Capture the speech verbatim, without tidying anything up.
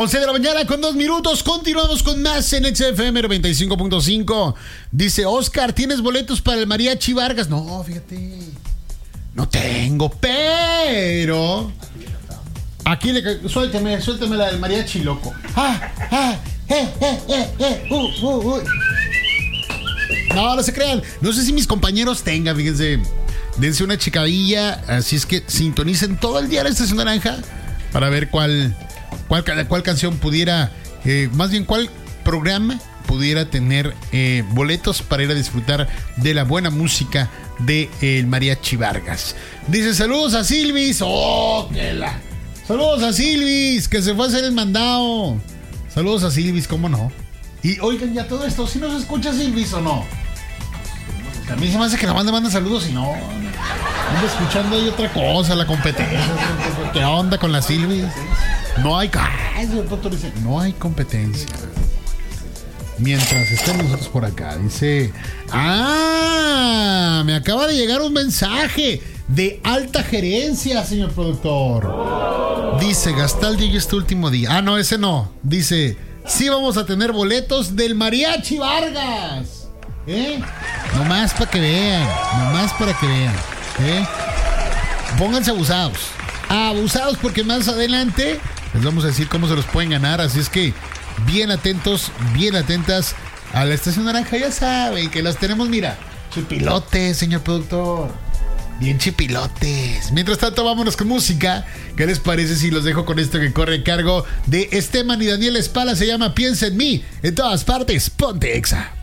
once de la mañana con dos minutos. Continuamos con más en X F M noventa y cinco punto cinco. Dice Oscar, ¿tienes boletos para el Mariachi Vargas? No, fíjate. No tengo, pero... Aquí le... Suélteme, suélteme la del Mariachi Loco. Ah, ah, eh, eh, eh, eh, uh, uh, uh. No, no se crean. No sé si mis compañeros tengan, fíjense. Dense una chicadilla. Así es que sintonicen todo el día la Estación Naranja para ver cuál, cuál, cuál canción pudiera, eh, más bien cuál programa pudiera tener eh, boletos para ir a disfrutar de la buena música de el Mariachi Vargas. Dice, saludos a Silvis. ¡Oh, qué la! Saludos a Silvis, que se fue a hacer el mandado. Saludos a Silvis, ¿cómo no? Y oigan, ya todo esto, ¿sí nos escucha Silvis o no? A mí se me hace que la banda manda saludos y no. Ando escuchando ahí otra cosa, la competencia. ¿Qué onda con la Silvis? No hay... Ay, el doctor dice, no hay competencia. Mientras estemos nosotros por acá, dice... Ah, me acaba de llegar un mensaje de alta gerencia, señor productor. Dice, Gastaldi y este último día. Ah, no, ese no. Dice, sí vamos a tener boletos del Mariachi Vargas. ¿Eh? Nomás para que vean. Nomás para que vean. ¿Eh? Pónganse abusados. Abusados porque más adelante les vamos a decir cómo se los pueden ganar. Así es que bien atentos, bien atentas a la Estación Naranja. Ya saben que las tenemos, mira, chipilotes, señor productor. Bien chipilotes. Mientras tanto, vámonos con música. ¿Qué les parece si los dejo con esto que corre a cargo de Esteban y Daniel Espala? Se llama Piensa en mí. En todas partes, ponte Exa.